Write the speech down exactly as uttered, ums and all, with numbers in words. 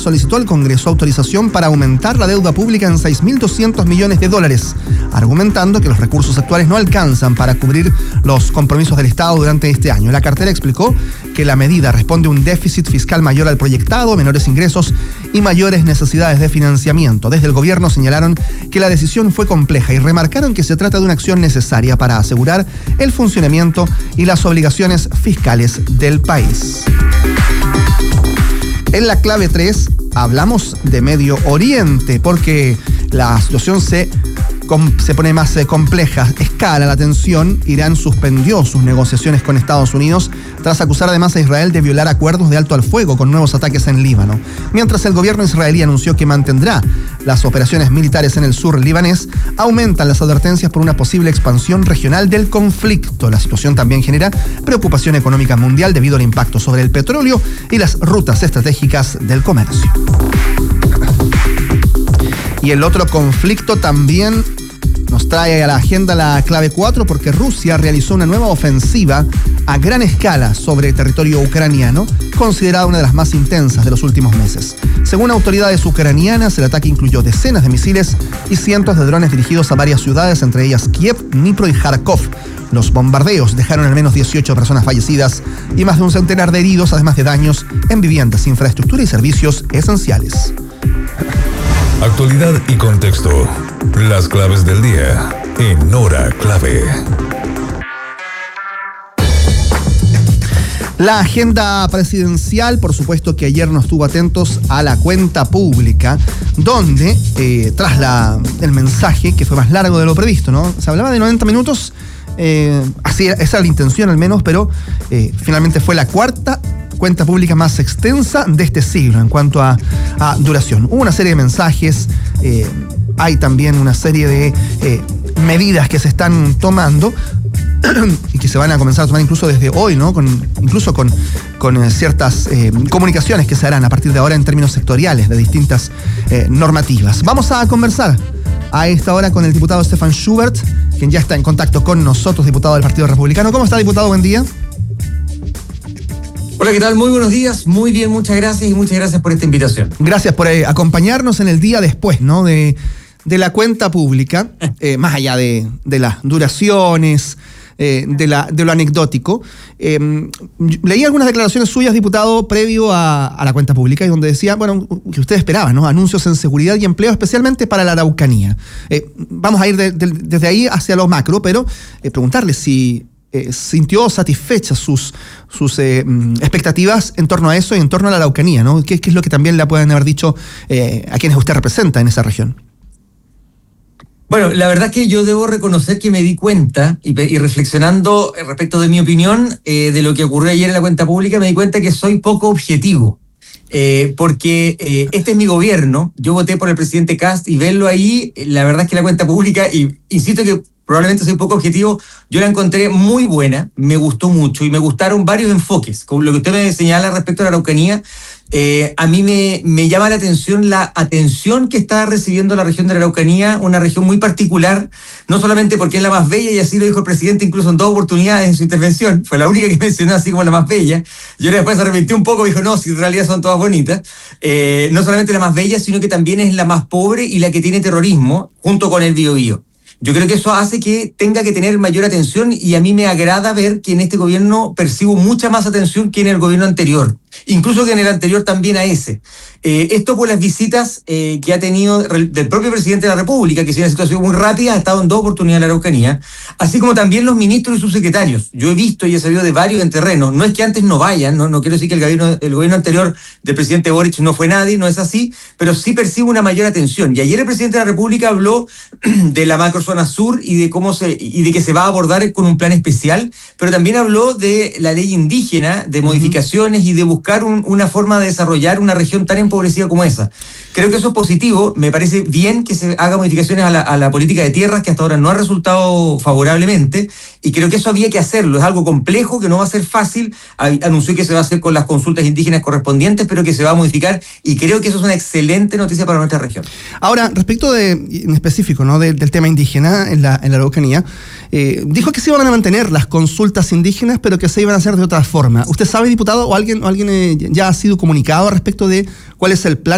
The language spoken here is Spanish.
solicitó al Congreso autorización para aumentar la deuda pública en seis mil doscientos millones de dólares, argumentando que los recursos actuales no alcanzan para cubrir los compromisos del Estado durante este año. La cartera explicó que la medida responde a un déficit fiscal mayor al proyectado, menores ingresos y mayores necesidades de financiamiento. Desde el gobierno señalaron que la decisión fue compleja y remarcaron que se trata de una acción necesaria para asegurar el funcionamiento y las obligaciones fiscales del país. En la clave tres hablamos de Medio Oriente porque la situación se se pone más eh, compleja. Escala la tensión. Irán suspendió sus negociaciones con Estados Unidos tras acusar además a Israel de violar acuerdos de alto al fuego con nuevos ataques en Líbano. Mientras el gobierno israelí anunció que mantendrá las operaciones militares en el sur libanés, aumentan las advertencias por una posible expansión regional del conflicto. La situación también genera preocupación económica mundial debido al impacto sobre el petróleo y las rutas estratégicas del comercio. Y el otro conflicto también nos trae a la agenda la clave cuatro porque Rusia realizó una nueva ofensiva a gran escala sobre territorio ucraniano, considerada una de las más intensas de los últimos meses. Según autoridades ucranianas, el ataque incluyó decenas de misiles y cientos de drones dirigidos a varias ciudades, entre ellas Kiev, Dnipro y Kharkov. Los bombardeos dejaron al menos dieciocho personas fallecidas y más de un centenar de heridos, además de daños en viviendas, infraestructura y servicios esenciales. Actualidad y contexto. Las claves del día en Hora Clave. La agenda presidencial, por supuesto que ayer nos estuvo atentos a la cuenta pública, donde, eh, tras la, el mensaje, que fue más largo de lo previsto, ¿no? Se hablaba de noventa minutos, eh, así, esa era la intención al menos, pero eh, finalmente fue la cuarta cuenta pública más extensa de este siglo en cuanto a, a duración. Hubo una serie de mensajes, eh, hay también una serie de eh, medidas que se están tomando y que se van a comenzar a tomar incluso desde hoy, ¿no? Con, incluso con, con eh, ciertas eh, comunicaciones que se harán a partir de ahora en términos sectoriales de distintas eh, normativas. Vamos a conversar a esta hora con el diputado Stefan Schubert, quien ya está en contacto con nosotros, diputado del Partido Republicano. ¿Cómo está, diputado? Buen día. Hola, ¿qué tal? Muy buenos días, muy bien, muchas gracias y muchas gracias por esta invitación. Gracias por eh, acompañarnos en el día después, ¿no? De, de la cuenta pública, eh, más allá de, de las duraciones, eh, de, la, de lo anecdótico. Eh, leí algunas declaraciones suyas, diputado, previo a, a la cuenta pública, y donde decía, bueno, que usted esperaba, ¿no? Anuncios en seguridad y empleo, especialmente para la Araucanía. Eh, vamos a ir de, de, desde ahí hacia lo macro, pero eh, preguntarle si Eh, sintió satisfechas sus, sus eh, expectativas en torno a eso y en torno a la Araucanía, ¿no? ¿Qué, qué es lo que también le pueden haber dicho eh, a quienes usted representa en esa región? Bueno, la verdad es que yo debo reconocer que me di cuenta, y, y reflexionando respecto de mi opinión eh, de lo que ocurrió ayer en la cuenta pública, me di cuenta que soy poco objetivo. Eh, porque eh, este es mi gobierno, yo voté por el presidente Kast y verlo ahí, la verdad es que la cuenta pública, y insisto que probablemente soy poco objetivo, yo la encontré muy buena, me gustó mucho y me gustaron varios enfoques. Como lo que usted me señala respecto a la Araucanía, eh, a mí me, me llama la atención la atención que está recibiendo la región de la Araucanía, una región muy particular, no solamente porque es la más bella, y así lo dijo el presidente incluso en dos oportunidades en su intervención, fue la única que mencionó así como la más bella. Yo después se arrepentí un poco, dijo, no, si en realidad son todas bonitas. Eh, no solamente la más bella, sino que también es la más pobre y la que tiene terrorismo, junto con el Biobío. Yo creo que eso hace que tenga que tener mayor atención, y a mí me agrada ver que en este gobierno percibo mucha más atención que en el gobierno anterior, incluso que en el anterior también a ese. Eh, esto por las visitas eh, que ha tenido del propio presidente de la República, que si una situación muy rápida, ha estado en dos oportunidades en la Araucanía, así como también los ministros y subsecretarios. Yo he visto y he sabido de varios en terreno. No es que antes no vayan, no, no quiero decir que el gobierno, el gobierno anterior del presidente Boric no fue nadie, no es así, pero sí percibo una mayor atención. Y ayer el presidente de la República habló de la macrozona sur y de cómo se y de que se va a abordar con un plan especial, pero también habló de la ley indígena, de modificaciones y de buscar un, una forma de desarrollar una región tan empobrecida como esa. Creo que eso es positivo. Me parece bien que se haga modificaciones a la, a la política de tierras, que hasta ahora no ha resultado favorablemente, y creo que eso había que hacerlo. Es algo complejo, que no va a ser fácil. Anunció que se va a hacer con las consultas indígenas correspondientes, pero que se va a modificar, y creo que eso es una excelente noticia para nuestra región. Ahora, respecto de, en específico, ¿no? del, del tema indígena en la, en la Araucanía, eh, dijo que se iban a mantener las consultas indígenas, pero que se iban a hacer de otra forma. ¿Usted sabe, diputado, o alguien, o alguien eh, ya ha sido comunicado respecto de cuál es el plan